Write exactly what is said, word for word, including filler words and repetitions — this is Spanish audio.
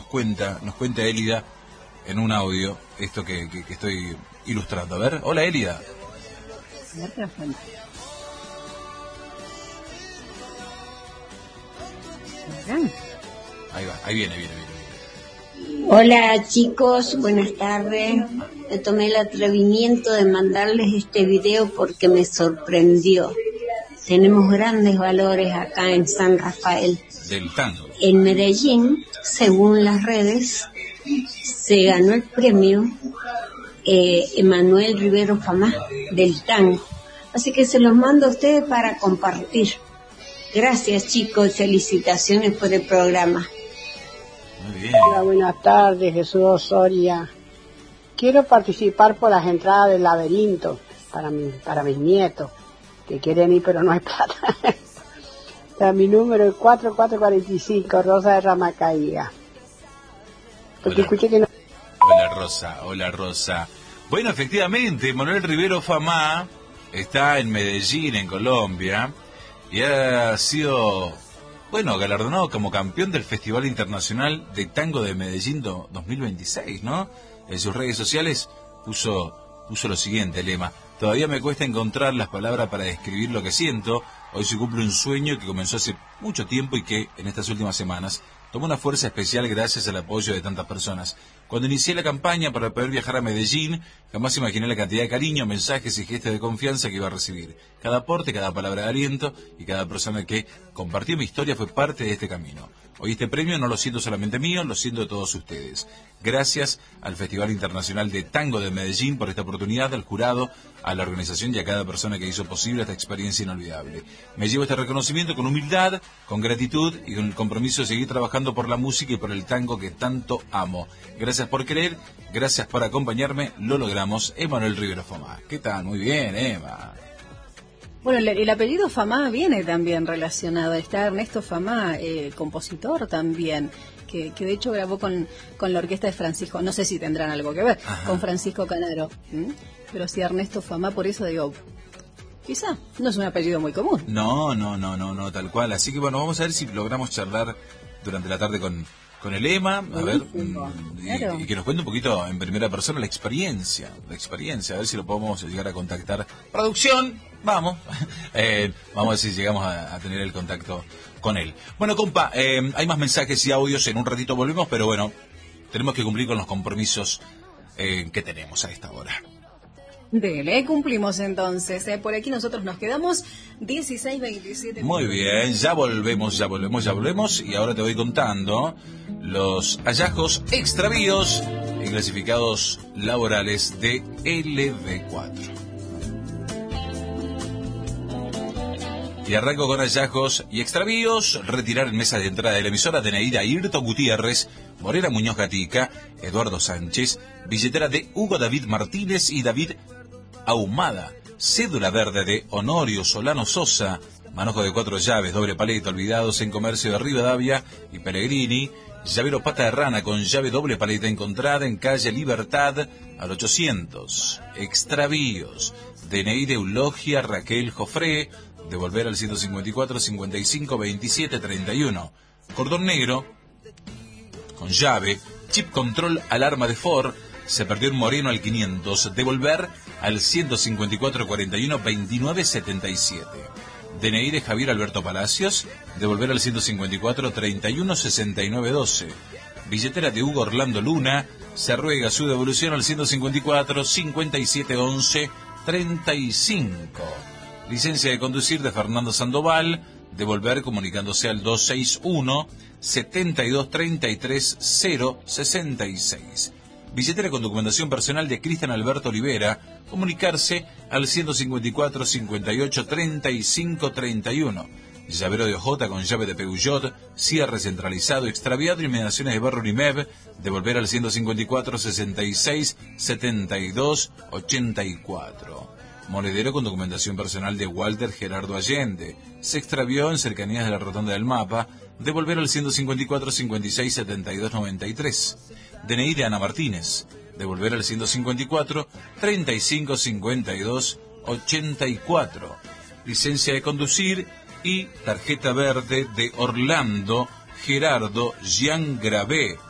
cuenta, nos cuenta Elida en un audio esto que, que, que estoy ilustrando. A ver, hola Elida. Ahí va, ahí viene, viene, viene. Hola chicos, buenas tardes. Me tomé el atrevimiento de mandarles este video porque me sorprendió. Tenemos grandes valores acá en San Rafael. Del tango. En Medellín, según las redes, se ganó el premio eh, Emanuel Rivero Famá del tango. Así que se los mando a ustedes para compartir. Gracias chicos, felicitaciones por el programa. Muy bien. Hola, buenas tardes, Jesús Osoria. Quiero participar por las entradas del laberinto para, mi, para mis nietos, que quieren ir pero no hay plata. O sea, mi número es cuatro cuatro cuatro cinco, Rosa de Ramacaíga. Porque Hola. escuché que no... Hola Rosa, hola Rosa. Bueno, efectivamente, Manuel Rivero Famá está en Medellín, en Colombia, y ha sido, bueno, galardonado como campeón del Festival Internacional de Tango de Medellín do, dos mil veintiséis, ¿no? En sus redes sociales puso, puso lo siguiente, lema: todavía me cuesta encontrar las palabras para describir lo que siento. Hoy se cumple un sueño que comenzó hace mucho tiempo y que, en estas últimas semanas, tomó una fuerza especial gracias al apoyo de tantas personas. Cuando inicié la campaña para poder viajar a Medellín, jamás imaginé la cantidad de cariño, mensajes y gestos de confianza que iba a recibir. Cada aporte, cada palabra de aliento y cada persona que compartió mi historia fue parte de este camino. Hoy este premio no lo siento solamente mío, lo siento de todos ustedes. Gracias al Festival Internacional de Tango de Medellín por esta oportunidad, al jurado, a la organización y a cada persona que hizo posible esta experiencia inolvidable. Me llevo este reconocimiento con humildad, con gratitud y con el compromiso de seguir trabajando por la música y por el tango que tanto amo. Gracias por creer, gracias por acompañarme, lo logramos. Emanuel Rivero Famá. ¿Qué tal? Muy bien, Emma. Bueno, el, el apellido Famá viene también relacionado. Está Ernesto Famá, eh, compositor también, que, que de hecho grabó con, con la orquesta de Francisco, no sé si tendrán algo que ver, Ajá. con Francisco Canaro. ¿Mm? Pero sí, Ernesto Famá, por eso digo, quizá no es un apellido muy común. No, no, no, no, no, tal cual. Así que bueno, vamos a ver si logramos charlar durante la tarde con, con el Ema, a ver, mm, claro. y, y que nos cuente un poquito en primera persona la experiencia, la experiencia, a ver si lo podemos llegar a contactar. Producción, vamos, eh, vamos a ver si llegamos a, a tener el contacto con él. Bueno, compa, eh, hay más mensajes y audios, en un ratito volvemos, pero bueno, tenemos que cumplir con los compromisos eh, que tenemos a esta hora. Dele, cumplimos entonces. ¿eh? Por aquí nosotros nos quedamos dieciséis veintisiete. Muy bien, ya volvemos, ya volvemos, ya volvemos. Y ahora te voy contando los hallazgos, extravíos y clasificados laborales de L B cuatro. Y arranco con hallazgos y extravíos. Retirar en mesa de entrada de la emisora de Neida Irto Gutiérrez, Morena Muñoz Gatica, Eduardo Sánchez, billetera de Hugo David Martínez y David Ahumada, cédula verde de Honorio Solano Sosa, manojo de cuatro llaves, doble paleta, olvidados en comercio de Rivadavia y Pellegrini, llavero pata de rana con llave doble paleta encontrada en calle Libertad al ochocientos. Extravíos, D N I de Eulogia Raquel Jofré, devolver al ciento cincuenta y cuatro, cincuenta y cinco, veintisiete, treinta y uno. Cordón negro, con llave, chip control alarma de Ford, se perdió en Moreno al quinientos, devolver al ciento cincuenta y cuatro, cuarenta y uno, veintinueve, setenta y siete. D N I de Javier Alberto Palacios, devolver al ciento cincuenta y cuatro, treinta y uno, sesenta y nueve, doce. Billetera de Hugo Orlando Luna, se ruega su devolución al ciento cincuenta y cuatro, cincuenta y siete, once, treinta y cinco. Licencia de conducir de Fernando Sandoval, devolver comunicándose al doscientos sesenta y uno, setenta y dos, treinta y tres, cero, sesenta y seis. Billetera con documentación personal de Cristian Alberto Olivera, comunicarse al ciento cincuenta y cuatro, cincuenta y ocho, treinta y cinco, treinta y uno. Llavero de Ojota con llave de Peugeot, cierre centralizado, extraviado y inmediaciones de Barro Unimev, devolver al ciento cincuenta y cuatro, sesenta y seis, setenta y dos, ochenta y cuatro. Monedero con documentación personal de Walter Gerardo Allende, se extravió en cercanías de la Rotonda del Mapa, devolver al ciento cincuenta y cuatro, cincuenta y seis, setenta y dos, noventa y tres. D N I de Ana Martínez, devolver al ciento cincuenta y cuatro, treinta y cinco, cincuenta y dos, ochenta y cuatro. Licencia de conducir y tarjeta verde de Orlando Gerardo Jean Gravé,